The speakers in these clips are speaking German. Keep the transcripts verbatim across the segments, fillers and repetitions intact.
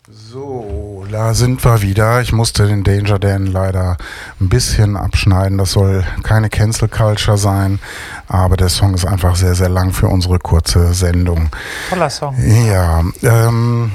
So, da sind wir wieder. Ich musste den Danger Dan leider ein bisschen abschneiden. Das soll keine Cancel Culture sein, aber der Song ist einfach sehr, sehr lang für unsere kurze Sendung. Toller Song. Ja, ähm,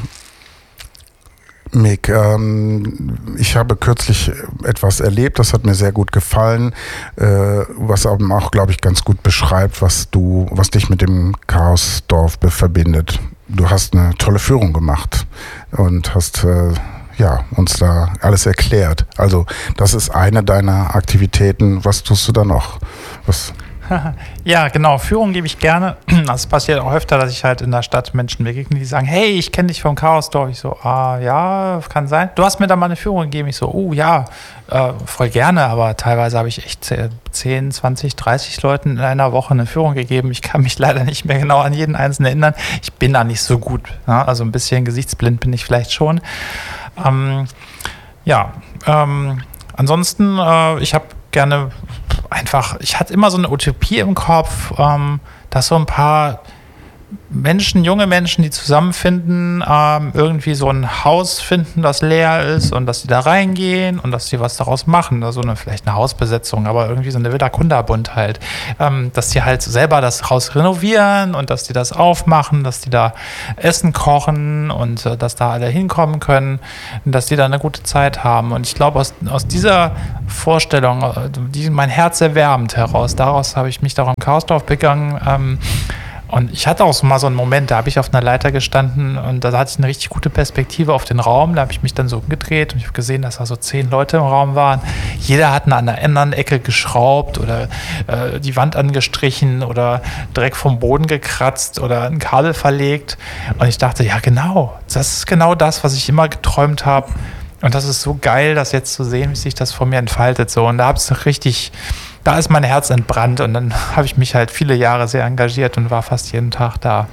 Mick, ähm, ich habe kürzlich etwas erlebt, das hat mir sehr gut gefallen, äh, was aber auch, glaube ich, ganz gut beschreibt, was du, was dich mit dem Chaosdorf verbindet. Du hast eine tolle Führung gemacht und hast äh, ja, uns da alles erklärt. Also das ist eine deiner Aktivitäten. Was tust du da noch? Was? Ja, genau. Führung gebe ich gerne. Das passiert auch öfter, dass ich halt in der Stadt Menschen begegne, die sagen, hey, ich kenne dich vom Chaosdorf. Ich so, ah, ja, kann sein. Du hast mir da mal eine Führung gegeben. Ich so, oh, ja, äh, voll gerne. Aber teilweise habe ich echt zehn, zwanzig, dreißig Leuten in einer Woche eine Führung gegeben. Ich kann mich leider nicht mehr genau an jeden Einzelnen erinnern. Ich bin da nicht so gut. Ne? Also ein bisschen gesichtsblind bin ich vielleicht schon. Ähm, ja, ähm, ansonsten, äh, ich habe gerne einfach, ich hatte immer so eine Utopie im Kopf, ähm, dass so ein paar Menschen, junge Menschen, die zusammenfinden, ähm, irgendwie so ein Haus finden, das leer ist und dass die da reingehen und dass die was daraus machen. Also eine, vielleicht eine Hausbesetzung, aber irgendwie so eine Villa Kunterbund halt. Ähm, dass die halt selber das Haus renovieren und dass die das aufmachen, dass die da Essen kochen und äh, dass da alle hinkommen können und dass die da eine gute Zeit haben. Und ich glaube, aus, aus dieser Vorstellung, äh, die mein Herz erwärmt heraus, daraus habe ich mich da im Chaosdorf begangen. Ähm, Und ich hatte auch so mal so einen Moment, da habe ich auf einer Leiter gestanden und da hatte ich eine richtig gute Perspektive auf den Raum. Da habe ich mich dann so umgedreht und ich habe gesehen, dass da so zehn Leute im Raum waren. Jeder hat an einer anderen Ecke geschraubt oder äh, die Wand angestrichen oder direkt vom Boden gekratzt oder ein Kabel verlegt. Und ich dachte, ja genau, das ist genau das, was ich immer geträumt habe. Und das ist so geil, das jetzt zu sehen, wie sich das vor mir entfaltet. So. Und da habe ich richtig... Da ist mein Herz entbrannt und dann habe ich mich halt viele Jahre sehr engagiert und war fast jeden Tag da.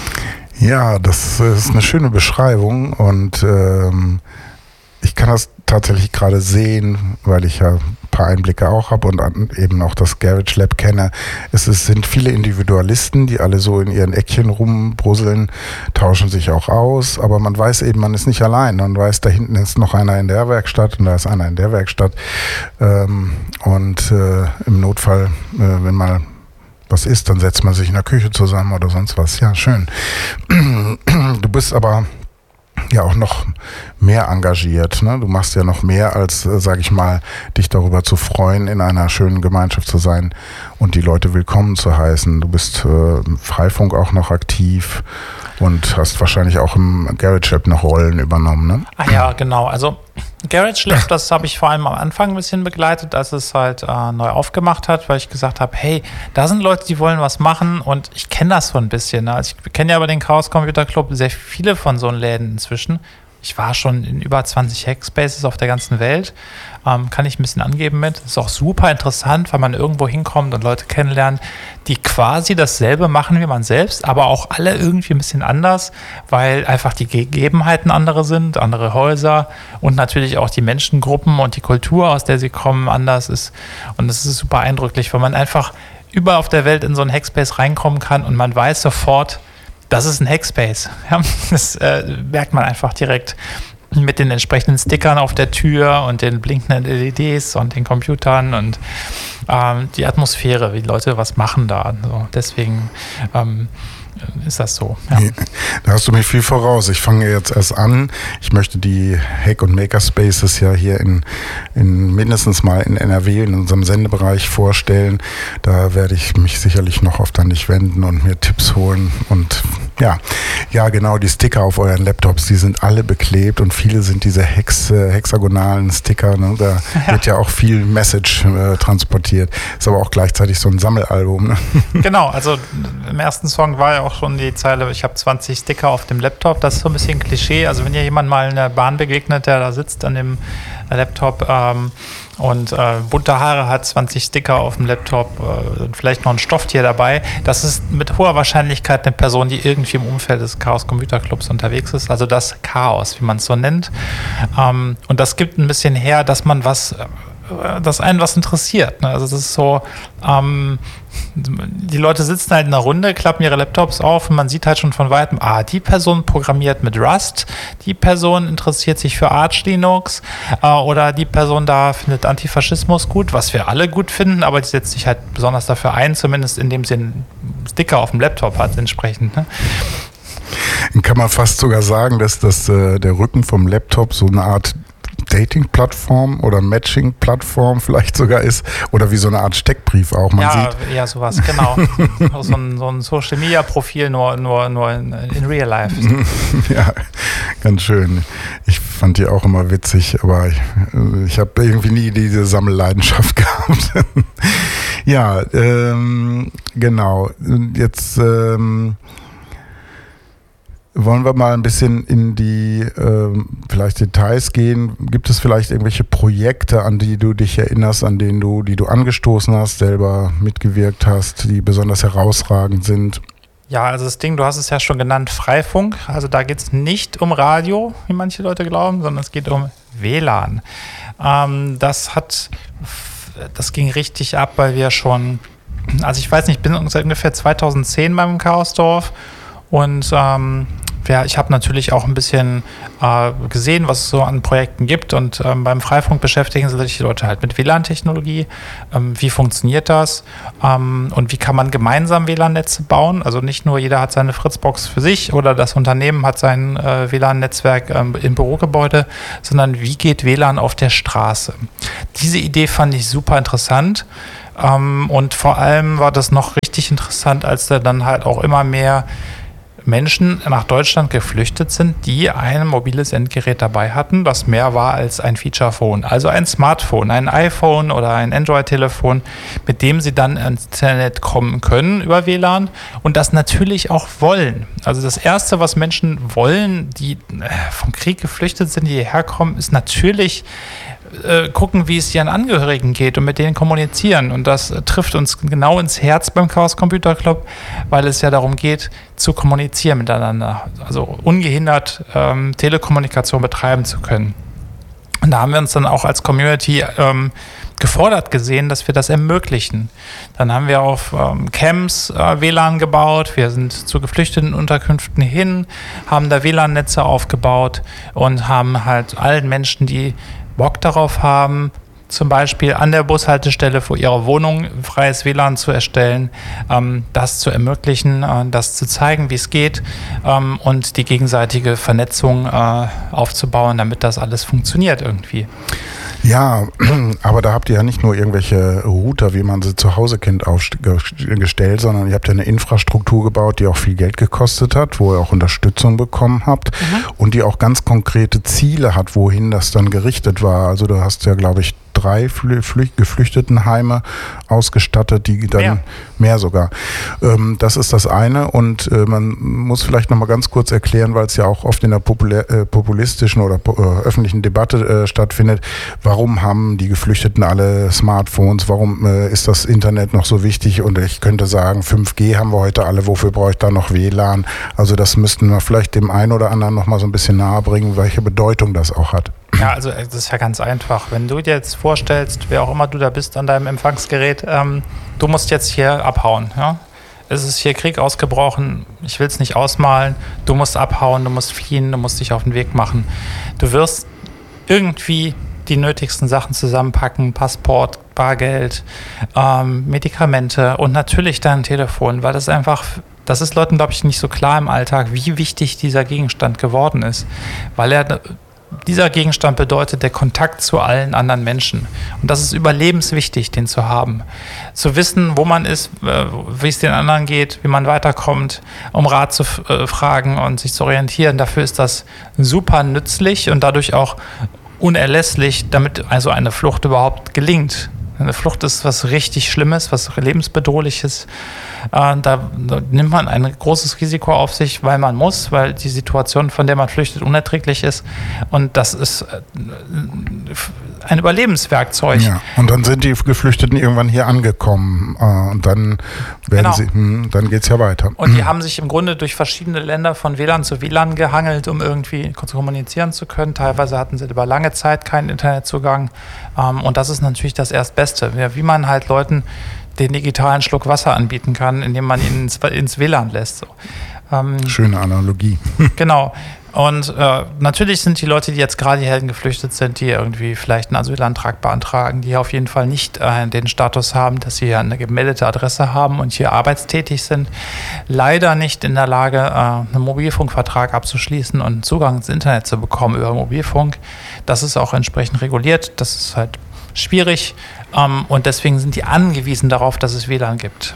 Ja, das ist eine schöne Beschreibung und ähm, ich kann das tatsächlich gerade sehen, weil ich ja ein paar Einblicke auch habe und eben auch das Garage Lab kenne. Es ist, sind viele Individualisten, die alle so in ihren Eckchen rumbrusseln, tauschen sich auch aus, aber man weiß eben, man ist nicht allein. Man weiß, da hinten ist noch einer in der Werkstatt und da ist einer in der Werkstatt. Ähm, und äh, im Notfall, äh, wenn mal was ist, dann setzt man sich in der Küche zusammen oder sonst was. Ja, schön. Du bist aber ja auch noch mehr engagiert. Ne? Du machst ja noch mehr als, äh, sag ich mal, dich darüber zu freuen, in einer schönen Gemeinschaft zu sein und die Leute willkommen zu heißen. Du bist äh, im Freifunk auch noch aktiv und hast wahrscheinlich auch im Garage Lab noch Rollen übernommen. Ne? Ah ja, genau. Also Garage Lab, das habe ich vor allem am Anfang ein bisschen begleitet, als es halt äh, neu aufgemacht hat, weil ich gesagt habe, hey, da sind Leute, die wollen was machen und ich kenne das so ein bisschen. Ne? Also ich kenne ja aber den Chaos Computer Club sehr viele von so Läden inzwischen. Ich war schon in über zwanzig Hackspaces auf der ganzen Welt. Ähm, kann ich ein bisschen angeben mit. Ist auch super interessant, weil man irgendwo hinkommt und Leute kennenlernt, die quasi dasselbe machen wie man selbst, aber auch alle irgendwie ein bisschen anders, weil einfach die Gegebenheiten andere sind, andere Häuser und natürlich auch die Menschengruppen und die Kultur, aus der sie kommen, anders ist. Und das ist super eindrücklich, weil man einfach überall auf der Welt in so einen Hackspace reinkommen kann und man weiß sofort, das ist ein Hackspace. Ja, das äh, merkt man einfach direkt mit den entsprechenden Stickern auf der Tür und den blinkenden L E Ds und den Computern und ähm, die Atmosphäre, wie Leute was machen da. So, deswegen ähm, ist das so. Ja. Da hast du mir viel voraus. Ich fange jetzt erst an. Ich möchte die Hack- und Makerspaces ja hier in, in mindestens mal in N R W in unserem Sendebereich vorstellen. Da werde ich mich sicherlich noch oft an dich wenden und mir Tipps holen. Und ja, ja genau, die Sticker auf euren Laptops, die sind alle beklebt und viele sind diese Hex, äh, hexagonalen Sticker. Ne? Da ja. wird ja auch viel Message äh, transportiert. Ist aber auch gleichzeitig so ein Sammelalbum. Ne? Genau, also im ersten Song war ja auch schon die Zeile, ich habe zwanzig Sticker auf dem Laptop. Das ist so ein bisschen Klischee. Also wenn ihr jemand mal in der Bahn begegnet, der da sitzt an dem Laptop ähm, und äh, bunte Haare hat, zwanzig Sticker auf dem Laptop äh, und vielleicht noch ein Stofftier dabei, das ist mit hoher Wahrscheinlichkeit eine Person, die irgendwie im Umfeld des Chaos Computer Clubs unterwegs ist. Also das Chaos, wie man es so nennt. Ähm, und das gibt ein bisschen her, dass man was dass einen was interessiert. Ne? Also das ist so, ähm, die Leute sitzen halt in einer Runde, klappen ihre Laptops auf und man sieht halt schon von Weitem, ah, die Person programmiert mit Rust, die Person interessiert sich für Arch Linux äh, oder die Person da findet Antifaschismus gut, was wir alle gut finden, aber die setzt sich halt besonders dafür ein, zumindest indem sie einen Sticker auf dem Laptop hat entsprechend. Ne? Kann man fast sogar sagen, dass das, äh, der Rücken vom Laptop so eine Art Dating-Plattform oder Matching-Plattform vielleicht sogar ist oder wie so eine Art Steckbrief auch. Man ja, sieht. Ja, sowas, genau. so ein, so ein Social-Media-Profil nur, nur, nur in, in Real Life. Ja, ganz schön. Ich fand die auch immer witzig, aber ich, ich habe irgendwie nie diese Sammelleidenschaft gehabt. Ja, ähm, genau. Jetzt ähm, wollen wir mal ein bisschen in die ähm, vielleicht Details gehen. Gibt es vielleicht irgendwelche Projekte, an die du dich erinnerst, an denen du, die du angestoßen hast, selber mitgewirkt hast, die besonders herausragend sind? Ja, also das Ding, du hast es ja schon genannt, Freifunk. Also da geht es nicht um Radio, wie manche Leute glauben, sondern es geht um W L A N. Ähm, das hat, das ging richtig ab, weil wir schon, also ich weiß nicht, ich bin seit ungefähr zweitausendzehn beim Chaosdorf. Und ähm, ja, ich habe natürlich auch ein bisschen äh, gesehen, was es so an Projekten gibt. Und ähm, beim Freifunk beschäftigen sich die Leute halt mit W L A N-Technologie. Ähm, wie funktioniert das? Ähm, und wie kann man gemeinsam W L A N-Netze bauen? Also nicht nur jeder hat seine Fritzbox für sich oder das Unternehmen hat sein äh, W L A N-Netzwerk ähm, im Bürogebäude, sondern wie geht W L A N auf der Straße? Diese Idee fand ich super interessant. Ähm, und vor allem war das noch richtig interessant, als da dann halt auch immer mehr Menschen nach Deutschland geflüchtet sind, die ein mobiles Endgerät dabei hatten, das mehr war als ein Feature-Phone. Also ein Smartphone, ein iPhone oder ein Android-Telefon, mit dem sie dann ins Internet kommen können über W L A N und das natürlich auch wollen. Also das Erste, was Menschen wollen, die vom Krieg geflüchtet sind, die hierher kommen, ist natürlich äh, gucken, wie es ihren Angehörigen geht und mit denen kommunizieren. Und das äh, trifft uns genau ins Herz beim Chaos Computer Club, weil es ja darum geht, zu kommunizieren miteinander. Also ungehindert ähm, Telekommunikation betreiben zu können. Und da haben wir uns dann auch als Community ähm, gefordert gesehen, dass wir das ermöglichen. Dann haben wir auf ähm, Camps äh, W L A N gebaut, wir sind zu geflüchteten Unterkünften hin, haben da W L A N-Netze aufgebaut und haben halt allen Menschen, die Bock darauf haben, zum Beispiel an der Bushaltestelle vor ihrer Wohnung freies W L A N zu erstellen, ähm, das zu ermöglichen, äh, das zu zeigen, wie es geht ähm, und die gegenseitige Vernetzung äh, aufzubauen, damit das alles funktioniert irgendwie. Ja, aber da habt ihr ja nicht nur irgendwelche Router, wie man sie zu Hause kennt, aufgestellt, sondern ihr habt ja eine Infrastruktur gebaut, die auch viel Geld gekostet hat, wo ihr auch Unterstützung bekommen habt mhm. und die auch ganz konkrete Ziele hat, wohin das dann gerichtet war. Also du hast ja, glaube ich, drei Flü- Geflüchtetenheime ausgestattet, die dann mehr, mehr sogar. Ähm, das ist das eine und äh, man muss vielleicht nochmal ganz kurz erklären, weil es ja auch oft in der populär, äh, populistischen oder äh, öffentlichen Debatte äh, stattfindet, warum haben die Geflüchteten alle Smartphones, warum äh, ist das Internet noch so wichtig und ich könnte sagen, fünf G haben wir heute alle, wofür brauche ich da noch W L A N? Also das müssten wir vielleicht dem einen oder anderen nochmal so ein bisschen nahe bringen, welche Bedeutung das auch hat. Ja, also das ist ja ganz einfach. Wenn du dir jetzt vorstellst, wer auch immer du da bist an deinem Empfangsgerät, ähm, du musst jetzt hier abhauen. Ja? Es ist hier Krieg ausgebrochen, ich will es nicht ausmalen, du musst abhauen, du musst fliehen, du musst dich auf den Weg machen. Du wirst irgendwie die nötigsten Sachen zusammenpacken, Passport, Bargeld, ähm, Medikamente und natürlich dein Telefon, weil das einfach, das ist Leuten, glaube ich, nicht so klar im Alltag, wie wichtig dieser Gegenstand geworden ist, weil er Dieser Gegenstand bedeutet der Kontakt zu allen anderen Menschen. Und das ist überlebenswichtig, den zu haben. Zu wissen, wo man ist, wie es den anderen geht, wie man weiterkommt, um Rat zu äh, fragen und sich zu orientieren. Dafür ist das super nützlich und dadurch auch unerlässlich, damit also eine Flucht überhaupt gelingt. Eine Flucht ist was richtig Schlimmes, was lebensbedrohliches. Äh, da, da nimmt man ein großes Risiko auf sich, weil man muss, weil die Situation, von der man flüchtet, unerträglich ist. Und das ist äh, ein Überlebenswerkzeug. Ja, und dann sind die Geflüchteten irgendwann hier angekommen. Äh, und dann werden genau. sie, hm, dann geht's ja weiter. Und die haben sich im Grunde durch verschiedene Länder von W L A N zu W L A N gehangelt, um irgendwie kommunizieren zu können. Teilweise hatten sie über lange Zeit keinen Internetzugang. Ähm, und das ist natürlich das Erstbeste. Wie man halt Leuten den digitalen Schluck Wasser anbieten kann, indem man ihn ins, ins W L A N lässt. So. Ähm, Schöne Analogie. Genau. Und äh, natürlich sind die Leute, die jetzt gerade hierhin geflüchtet sind, die irgendwie vielleicht einen Asylantrag beantragen, die auf jeden Fall nicht äh, den Status haben, dass sie eine gemeldete Adresse haben und hier arbeitstätig sind, leider nicht in der Lage, äh, einen Mobilfunkvertrag abzuschließen und Zugang ins Internet zu bekommen über Mobilfunk. Das ist auch entsprechend reguliert. Das ist halt schwierig. Ähm, und deswegen sind die angewiesen darauf, dass es W L A N gibt.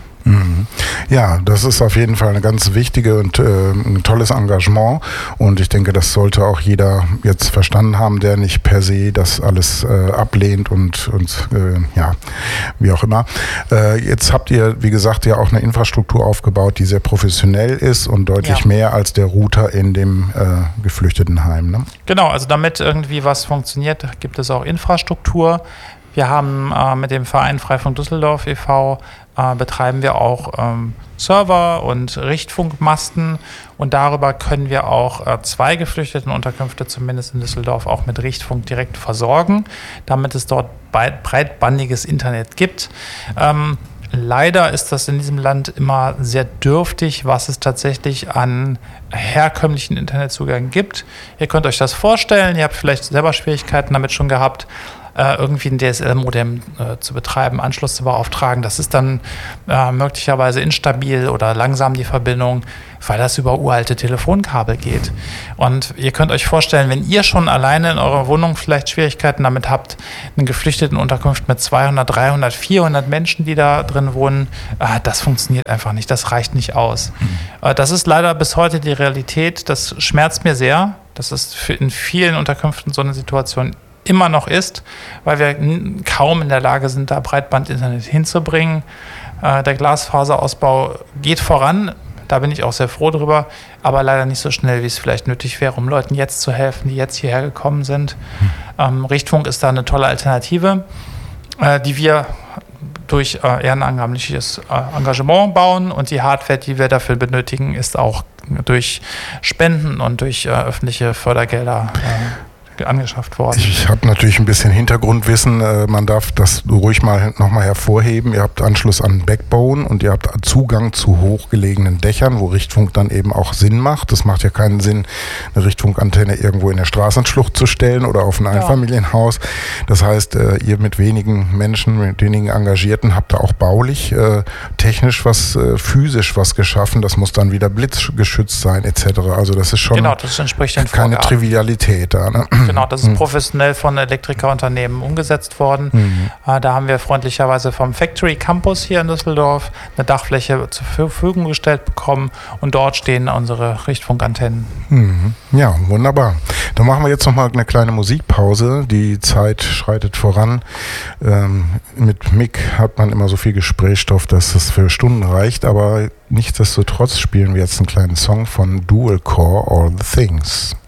Ja, das ist auf jeden Fall eine ganz wichtige und äh, ein tolles Engagement und ich denke, das sollte auch jeder jetzt verstanden haben, der nicht per se das alles äh, ablehnt und, und äh, ja, wie auch immer. Äh, jetzt habt ihr, wie gesagt, ja auch eine Infrastruktur aufgebaut, die sehr professionell ist und deutlich ja. mehr als der Router in dem äh, Geflüchtetenheim. Ne? Genau, also damit irgendwie was funktioniert, gibt es auch Infrastruktur. Wir haben äh, mit dem Verein Freifunk Düsseldorf e V äh, betreiben wir auch ähm, Server und Richtfunkmasten und darüber können wir auch äh, zwei Geflüchtetenunterkünfte, zumindest in Düsseldorf, auch mit Richtfunk direkt versorgen, damit es dort breitbandiges Internet gibt. Ähm, Leider ist das in diesem Land immer sehr dürftig, was es tatsächlich an herkömmlichen Internetzugang gibt. Ihr könnt euch das vorstellen, ihr habt vielleicht selber Schwierigkeiten damit schon gehabt, äh, irgendwie ein D S L-Modem äh, zu betreiben, Anschluss zu beauftragen. Das ist dann äh, möglicherweise instabil oder langsam die Verbindung, weil das über uralte Telefonkabel geht. Und ihr könnt euch vorstellen, wenn ihr schon alleine in eurer Wohnung vielleicht Schwierigkeiten damit habt, eine Geflüchtetenunterkunft mit zweihundert, dreihundert, vierhundert Menschen, die da drin wohnen, äh, das funktioniert einfach nicht, das reicht nicht aus. Mhm. Äh, das ist leider bis heute die Realität, das schmerzt mir sehr, dass es für in vielen Unterkünften so eine Situation immer noch ist, weil wir n- kaum in der Lage sind, da Breitbandinternet hinzubringen. Äh, der Glasfaserausbau geht voran, da bin ich auch sehr froh drüber, aber leider nicht so schnell, wie es vielleicht nötig wäre, um Leuten jetzt zu helfen, die jetzt hierher gekommen sind. Mhm. Ähm, Richtfunk ist da eine tolle Alternative, äh, die wir durch äh, ehrenamtliches äh, Engagement bauen und die Hardware, die wir dafür benötigen, ist auch durch Spenden und durch äh, öffentliche Fördergelder äh, angeschafft worden. Ich habe natürlich ein bisschen Hintergrundwissen. Man darf das ruhig mal nochmal hervorheben. Ihr habt Anschluss an Backbone und ihr habt Zugang zu hochgelegenen Dächern, wo Richtfunk dann eben auch Sinn macht. Das macht ja keinen Sinn, eine Richtfunkantenne irgendwo in der Straßenschlucht zu stellen oder auf ein Einfamilienhaus. Das heißt, ihr mit wenigen Menschen, mit wenigen Engagierten habt da auch baulich, technisch was, physisch was geschaffen. Das muss dann wieder blitzgeschützt sein et cetera. Also das ist schon genau, das entspricht den keine Vorgaben. Trivialität da, ne? Genau, das ist professionell von Elektrikerunternehmen umgesetzt worden. Mhm. Äh, da haben wir freundlicherweise vom Factory Campus hier in Düsseldorf eine Dachfläche zur Verfügung gestellt bekommen und dort stehen unsere Richtfunkantennen. Mhm. Ja, wunderbar. Dann machen wir jetzt nochmal eine kleine Musikpause. Die Zeit schreitet voran. Ähm, mit Mick hat man immer so viel Gesprächsstoff, dass es für Stunden reicht, aber nichtsdestotrotz spielen wir jetzt einen kleinen Song von Dual Core, All the Things.